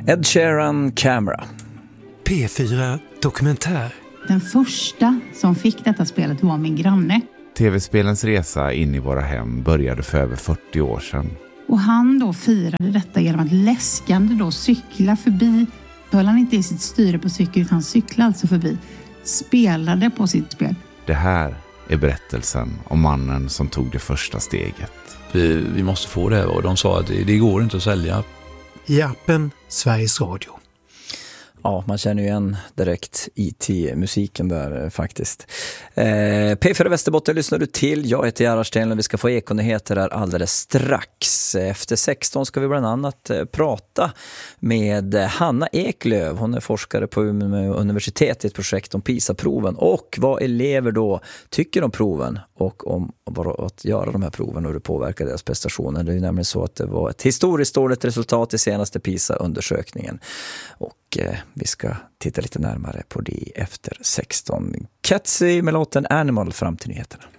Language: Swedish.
Ed Sheeran, Camera. P4 Dokumentär. Den första som fick detta spelet var min granne. TV-spelens resa in i våra hem började för över 40 år sedan. Och han då firade detta genom att läskande då cykla förbi. Höll han inte i sitt styre på cykel utan cyklade alltså förbi. Spelade på sitt spel. Det här är berättelsen om mannen som tog det första steget. Vi måste få det, och de sa att det går inte att sälja. I appen Sveriges Radio. Ja, man känner ju igen direkt IT-musiken där faktiskt. P4 Västerbotten lyssnar du till. Jag heter Gerhard Stenlund och vi ska få ekonyheter här alldeles strax. Efter 16 ska vi bland annat prata med Hanna Eklöf. Hon är forskare på Umeå universitet i ett projekt om PISA-proven och vad elever då tycker om proven och om att göra de här proven och hur det påverkar deras prestationer. Det är ju nämligen så att det var ett historiskt dåligt resultat i senaste PISA-undersökningen. Och vi ska titta lite närmare på det efter 16. Catsy med låten Animal fram till nyheterna.